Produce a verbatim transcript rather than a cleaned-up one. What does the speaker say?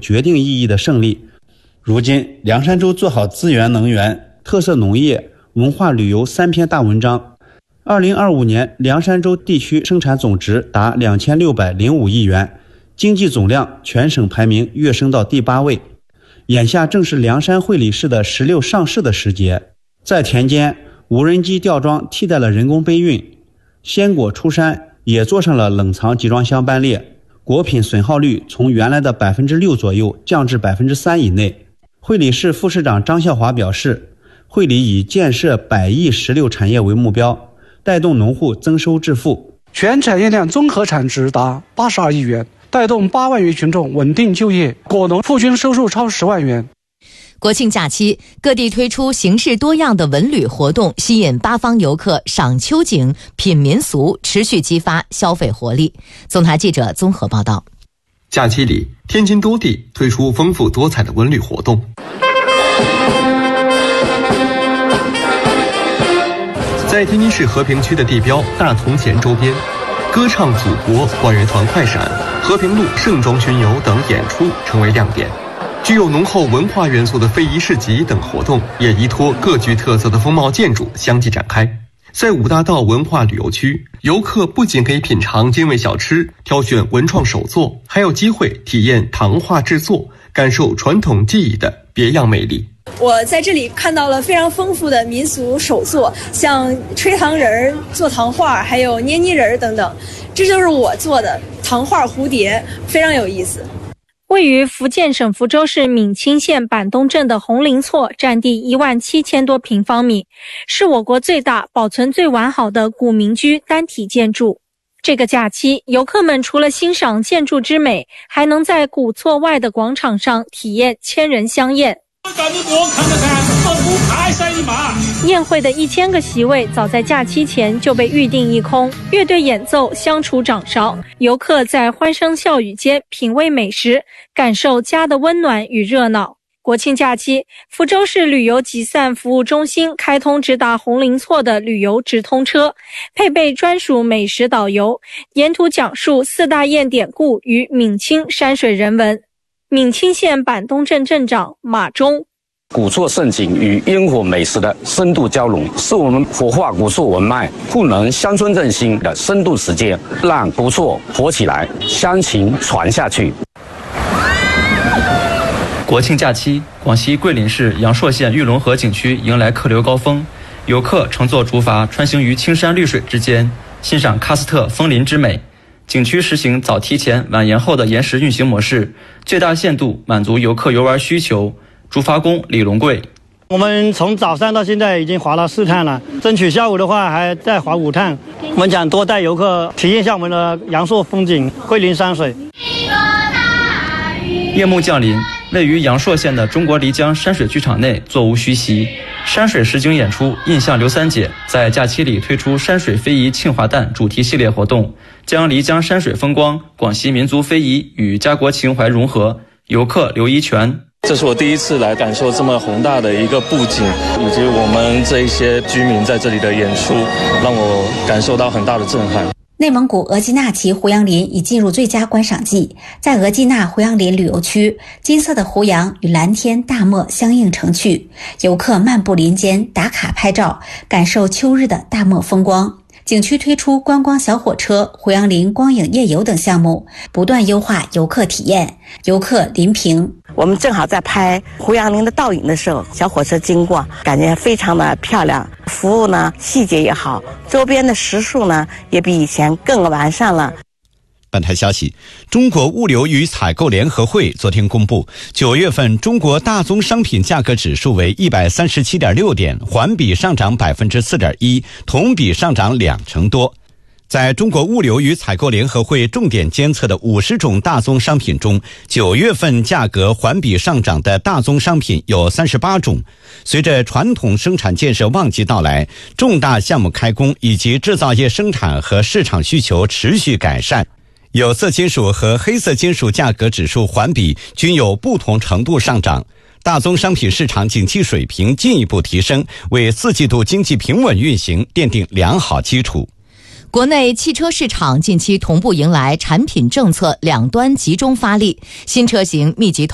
决定意义的胜利。如今，凉山州做好资源能源、特色农业、文化旅游三篇大文章。二零二五年，凉山州地区生产总值达两千六百零五亿元，经济总量全省排名跃升到第八位。眼下正是凉山会理市的石榴上市的时节，在田间，无人机吊装替代了人工背运，鲜果出山也做上了冷藏集装箱班列，果品损耗率从原来的百分之六左右降至百分之三以内。会理市副市长张孝华表示，会理以建设百亿石榴产业为目标，带动农户增收致富。 全产业链综合产值达八十二亿元，带动八万余群众稳定就业，果农户均收入超十万元。 国庆假期，各地推出形式多样的文旅活动，吸引八方游客赏秋景、品民俗，持续激发消费活力。总台记者综合报道。 假期里，天津多地推出丰富多彩的文旅活动。在天津市和平区的地标大同前周边，歌唱祖国、管乐团快闪、和平路盛装巡游等演出成为亮点。具有浓厚文化元素的非遗市集等活动也依托各具特色的风貌建筑相继展开。在五大道文化旅游区，游客不仅可以品尝精味小吃，挑选文创手作，还有机会体验糖画制作，感受传统技艺的别样魅力。 我在这里看到了非常丰富的民俗手作，像吹糖人、做糖画，还有捏泥人等等。这就是我做的糖画蝴蝶，非常有意思。 位于福建省福州市闽清县板东镇的红林厝，占地一万七千多平方米，是我国最大、保存最完好的古民居单体建筑。这个假期，游客们除了欣赏建筑之美，还能在古厝外的广场上体验千人香宴。宴会的一千个席位早在假期前就被预定一空，乐队演奏，相处掌勺，游客在欢声笑语间品味美食，感受家的温暖与热闹。国庆假期，福州市旅游集散服务中心开通直达红林厝的旅游直通车，配备专属美食导游，沿途讲述四大堰典故与闽清山水人文。闽清县板东镇镇长马忠， 古厝盛景与烟火美食的深度交融，是我们活化古厝文脉、赋能乡村振兴的深度实践，让古厝活起来，乡情传下去。 国庆假期，广西桂林市阳朔县玉龙河景区迎来客流高峰，游客乘坐竹筏穿行于青山绿水之间，欣赏喀斯特枫林之美。景区实行早提前晚延后的延时运行模式，最大限度满足游客游玩需求。竹筏工李龙贵， 我们从早上到现在已经划了四趟了，争取下午的话还再划五趟。我们想多带游客体验一下我们的阳朔风景、桂林山水。 夜幕降临，位于阳朔县的中国漓江山水剧场内座无虚席，山水实景演出《印象刘三姐》在假期里推出山水非遗庆华诞主题系列活动，将漓江山水风光、广西民族非遗与家国情怀融合。游客刘一全， 这是我第一次来感受这么宏大的一个布景，以及我们这一些居民在这里的演出，让我感受到很大的震撼。 内蒙古额济纳旗胡杨林已进入最佳观赏季，在额济纳胡杨林旅游区，金色的胡杨与蓝天大漠相映成趣，游客漫步林间打卡拍照，感受秋日的大漠风光。景区推出观光小火车、胡杨林光影夜游等项目，不断优化游客体验。游客林平， 我们正好在拍胡杨林的倒影的时候，小火车经过，感觉非常的漂亮，服务呢细节也好，周边的食宿呢也比以前更完善了。 本台消息，中国物流与采购联合会昨天公布，九月份中国大宗商品价格指数为一百三十七点六点，环比上涨百分之四点一，同比上涨两成多。在中国物流与采购联合会重点监测的五十种大宗商品中，九月份价格环比上涨的大宗商品有三十八种。随着传统生产建设旺季到来，重大项目开工以及制造业生产和市场需求持续改善，有色金属和黑色金属价格指数环比均有不同程度上涨，大宗商品市场景气水平进一步提升，为四季度经济平稳运行奠定良好基础。 国内汽车市场近期同步迎来产品政策两端集中发力，新车型密集投